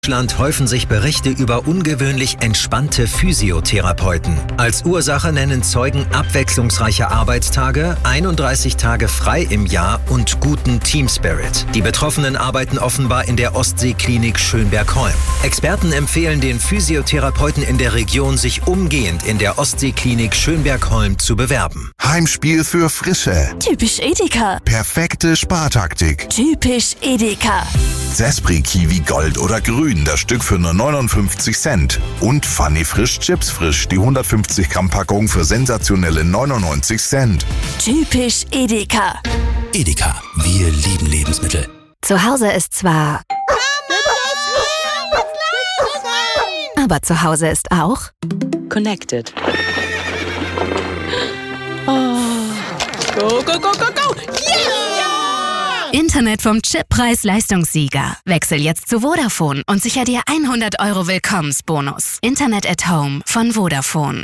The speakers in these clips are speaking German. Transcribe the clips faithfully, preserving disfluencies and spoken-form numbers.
In Deutschland häufen sich Berichte über ungewöhnlich entspannte Physiotherapeuten. Als Ursache nennen Zeugen abwechslungsreiche Arbeitstage, einunddreißig Tage frei im Jahr und guten Teamspirit. Die Betroffenen arbeiten offenbar in der Ostseeklinik Schönberg-Holm. Experten empfehlen den Physiotherapeuten in der Region, sich umgehend in der Ostseeklinik Schönberg-Holm zu bewerben. Heimspiel für Frische. Typisch Edeka. Perfekte Spartaktik. Typisch Edeka. Zespri Kiwi Gold oder Grün, das Stück für nur neunundfünfzig Cent. Und Funny Frisch Chips Frisch, die hundertfünfzig Gramm Packung für sensationelle neunundneunzig Cent. Typisch Edeka. Edeka, wir lieben Lebensmittel. Zu Hause ist zwar... Aber zu Hause ist auch... Connected. Oh. Go, go, go, go, go! Yeah! Internet vom Chip-Preis-Leistungssieger. Wechsel jetzt zu Vodafone und sicher dir hundert Euro Willkommensbonus. Internet at Home von Vodafone.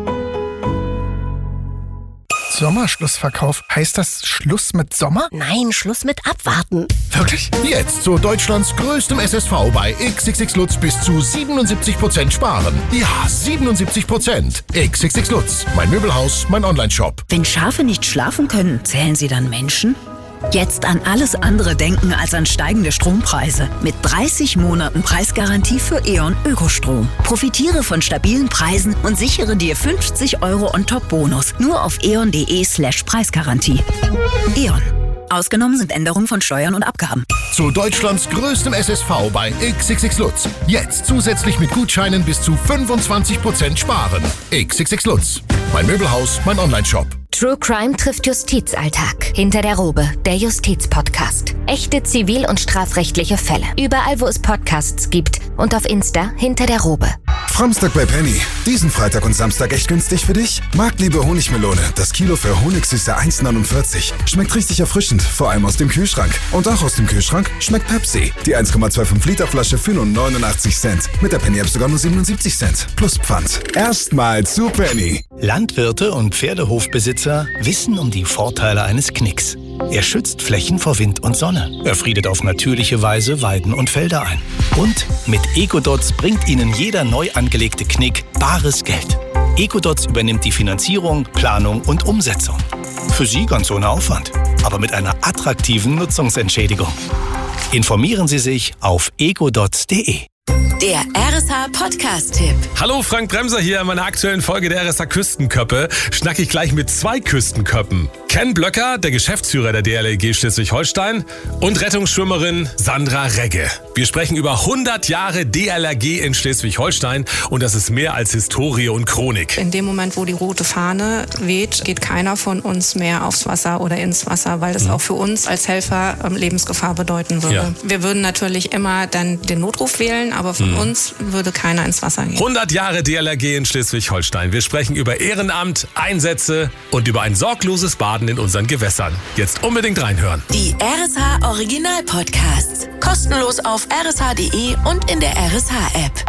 Sommerschlussverkauf. Heißt das Schluss mit Sommer? Nein, Schluss mit Abwarten. Wirklich? Jetzt zu Deutschlands größtem S S V bei X X X Lutz bis zu siebenundsiebzig Prozent sparen. Ja, siebenundsiebzig Prozent. X X X Lutz. Mein Möbelhaus, mein Onlineshop. Wenn Schafe nicht schlafen können, zählen sie dann Menschen? Jetzt an alles andere denken als an steigende Strompreise. Mit dreißig Monaten Preisgarantie für E.ON Ökostrom. Profitiere von stabilen Preisen und sichere dir fünfzig Euro On-Top-Bonus. Nur auf eon.de slash Preisgarantie. E.ON. Ausgenommen sind Änderungen von Steuern und Abgaben. Zu Deutschlands größtem S S V bei X X X Lutz. Jetzt zusätzlich mit Gutscheinen bis zu fünfundzwanzig Prozent sparen. X X X Lutz. Mein Möbelhaus, mein Onlineshop. True Crime trifft Justizalltag. Hinter der Robe, der Justiz-Podcast. Echte zivil- und strafrechtliche Fälle. Überall, wo es Podcasts gibt. Und auf Insta hinter der Robe. Framstag bei Penny. Diesen Freitag und Samstag echt günstig für dich? Marktliebe Honigmelone. Das Kilo für Honigsüße eins neunundvierzig. Schmeckt richtig erfrischend, vor allem aus dem Kühlschrank. Und auch aus dem Kühlschrank schmeckt Pepsi. Die eins Komma fünfundzwanzig Liter Flasche für nur neunundachtzig Cent. Mit der Penny-App sogar nur siebenundsiebzig Cent. Plus Pfand. Erstmal zu Penny. Landwirte und Pferdehofbesitzer wissen um die Vorteile eines Knicks. Er schützt Flächen vor Wind und Sonne. Er friedet auf natürliche Weise Weiden und Felder ein. Und mit Ecodots bringt Ihnen jeder neu angelegte Knick bares Geld. Ecodots übernimmt die Finanzierung, Planung und Umsetzung. Für Sie ganz ohne Aufwand, aber mit einer attraktiven Nutzungsentschädigung. Informieren Sie sich auf ecodots punkt de. Der R S H-Podcast-Tipp. Hallo, Frank Bremser hier. In meiner aktuellen Folge der R S H-Küstenköppe schnacke ich gleich mit zwei Küstenköppen. Ken Blöcker, der Geschäftsführer der D L R G Schleswig-Holstein, und Rettungsschwimmerin Sandra Regge. Wir sprechen über hundert Jahre D L R G in Schleswig-Holstein und das ist mehr als Historie und Chronik. In dem Moment, wo die rote Fahne weht, geht keiner von uns mehr aufs Wasser oder ins Wasser, weil das mhm. auch für uns als Helfer ähm, Lebensgefahr bedeuten würde. Ja. Wir würden natürlich immer dann den Notruf wählen, aber von mhm. uns würde keiner ins Wasser gehen. hundert Jahre D L R G in Schleswig-Holstein. Wir sprechen über Ehrenamt, Einsätze und über ein sorgloses Baden in unseren Gewässern. Jetzt unbedingt reinhören. Die R S H Original Podcasts. Kostenlos auf r s h punkt de und in der R S H-App.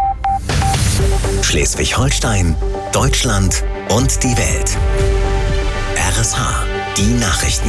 Schleswig-Holstein, Deutschland und die Welt. R S H, die Nachrichten.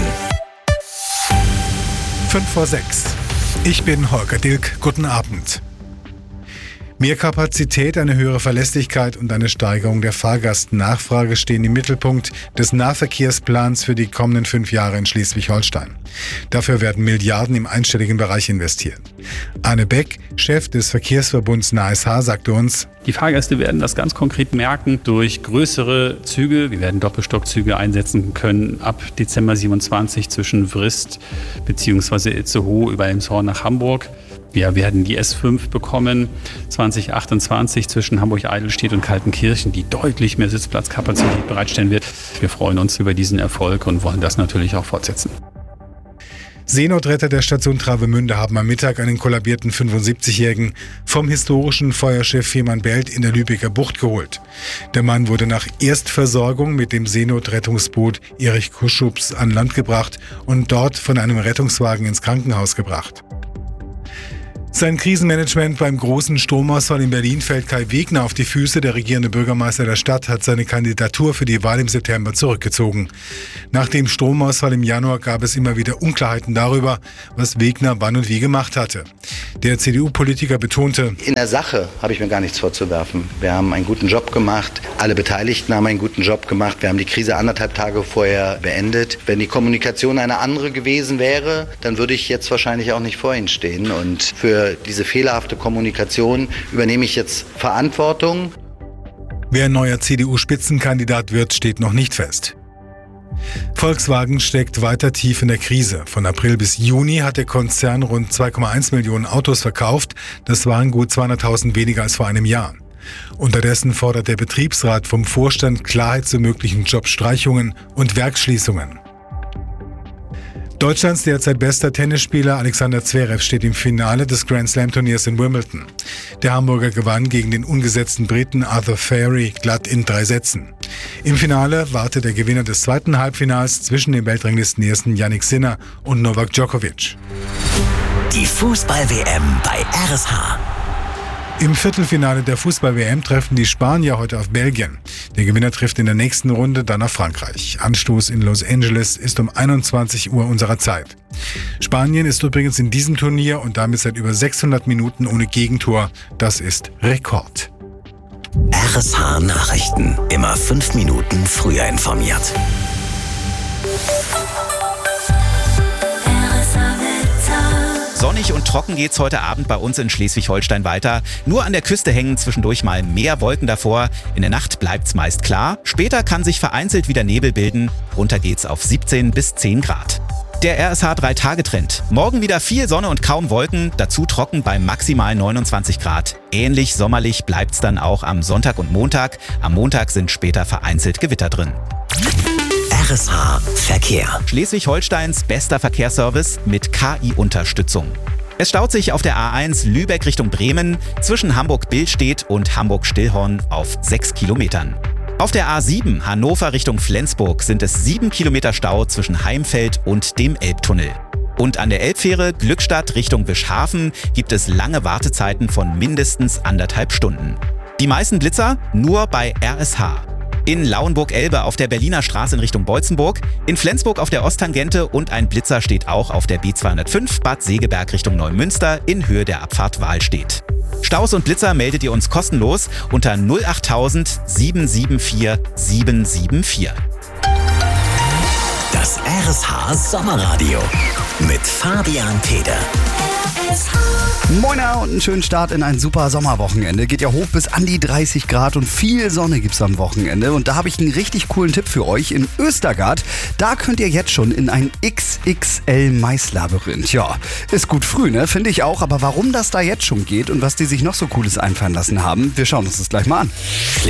Fünf vor sechs. Ich bin Holger Dilk. Guten Abend. Mehr Kapazität, eine höhere Verlässlichkeit und eine Steigerung der Fahrgastnachfrage stehen im Mittelpunkt des Nahverkehrsplans für die kommenden fünf Jahre in Schleswig-Holstein. Dafür werden Milliarden im einstelligen Bereich investiert. Arne Beck, Chef des Verkehrsverbunds N A S H, sagte uns: Die Fahrgäste werden das ganz konkret merken durch größere Züge. Wir werden Doppelstockzüge einsetzen können ab Dezember siebenundzwanzig zwischen Vrist bzw. Itzehoe über Elmshorn nach Hamburg. Wir werden die S fünf bekommen, zwanzig achtundzwanzig zwischen Hamburg-Eidelstedt und Kaltenkirchen, die deutlich mehr Sitzplatzkapazität bereitstellen wird. Wir freuen uns über diesen Erfolg und wollen das natürlich auch fortsetzen. Seenotretter der Station Travemünde haben am Mittag einen kollabierten fünfundsiebzigjährigen vom historischen Feuerschiff Fehmarnbelt in der Lübecker Bucht geholt. Der Mann wurde nach Erstversorgung mit dem Seenotrettungsboot Erich Kuschubs an Land gebracht und dort von einem Rettungswagen ins Krankenhaus gebracht. Sein Krisenmanagement beim großen Stromausfall in Berlin fällt Kai Wegner auf die Füße. Der regierende Bürgermeister der Stadt hat seine Kandidatur für die Wahl im September zurückgezogen. Nach dem Stromausfall im Januar gab es immer wieder Unklarheiten darüber, was Wegner wann und wie gemacht hatte. Der C D U-Politiker betonte: In der Sache habe ich mir gar nichts vorzuwerfen. Wir haben einen guten Job gemacht. Alle Beteiligten haben einen guten Job gemacht. Wir haben die Krise anderthalb Tage vorher beendet. Wenn die Kommunikation eine andere gewesen wäre, dann würde ich jetzt wahrscheinlich auch nicht vor Ihnen stehen. Und für diese fehlerhafte Kommunikation übernehme ich jetzt Verantwortung. Wer neuer C D U-Spitzenkandidat wird, steht noch nicht fest. Volkswagen steckt weiter tief in der Krise. Von April bis Juni hat der Konzern rund zwei Komma eins Millionen Autos verkauft. Das waren gut zweihunderttausend weniger als vor einem Jahr. Unterdessen fordert der Betriebsrat vom Vorstand Klarheit zu möglichen Jobstreichungen und Werksschließungen. Deutschlands derzeit bester Tennisspieler Alexander Zverev steht im Finale des Grand Slam Turniers in Wimbledon. Der Hamburger gewann gegen den ungesetzten Briten Arthur Fairy glatt in drei Sätzen. Im Finale wartet der Gewinner des zweiten Halbfinals zwischen dem Weltranglistenersten Jannik Sinner und Novak Djokovic. Die Fußball-W M bei R S H. Im Viertelfinale der Fußball-W M treffen die Spanier heute auf Belgien. Der Gewinner trifft in der nächsten Runde dann auf Frankreich. Anstoß in Los Angeles ist um einundzwanzig Uhr unserer Zeit. Spanien ist übrigens in diesem Turnier und damit seit über sechshundert Minuten ohne Gegentor. Das ist Rekord. R S H Nachrichten. Immer fünf Minuten früher informiert. Sonnig und trocken geht's heute Abend bei uns in Schleswig-Holstein weiter. Nur an der Küste hängen zwischendurch mal mehr Wolken davor. In der Nacht bleibt's meist klar. Später kann sich vereinzelt wieder Nebel bilden. Runter geht's auf siebzehn bis zehn Grad. Der R S H drei Tage Trend. Morgen wieder viel Sonne und kaum Wolken, dazu trocken bei maximal neunundzwanzig Grad. Ähnlich sommerlich bleibt's dann auch am Sonntag und Montag. Am Montag sind später vereinzelt Gewitter drin. R S H Verkehr. Schleswig-Holsteins bester Verkehrsservice mit K I-Unterstützung. Es staut sich auf der A eins Lübeck Richtung Bremen zwischen Hamburg-Billstedt und Hamburg-Stillhorn auf sechs Kilometern. Auf der A sieben Hannover Richtung Flensburg sind es sieben Kilometer Stau zwischen Heimfeld und dem Elbtunnel. Und an der Elbfähre Glückstadt Richtung Wischhafen gibt es lange Wartezeiten von mindestens anderthalb Stunden. Die meisten Blitzer nur bei R S H. In Lauenburg-Elbe auf der Berliner Straße in Richtung Beutzenburg, in Flensburg auf der Osttangente und ein Blitzer steht auch auf der B zweihundertfünf Bad Segeberg Richtung Neumünster in Höhe der Abfahrt Wahlstedt. Staus und Blitzer meldet ihr uns kostenlos unter null achttausend sieben sieben vier sieben sieben vier. Das R S H Sommerradio mit Fabian Peder. Moina und einen schönen Start in ein super Sommerwochenende. Geht ja hoch bis an die dreißig Grad und viel Sonne gibt's am Wochenende. Und da habe ich einen richtig coolen Tipp für euch. In Östergard, da könnt ihr jetzt schon in ein X X L-Maislabyrinth. Ja, ist gut früh, ne? Finde ich auch. Aber warum das da jetzt schon geht und was die sich noch so Cooles einfallen lassen haben, wir schauen uns das gleich mal an.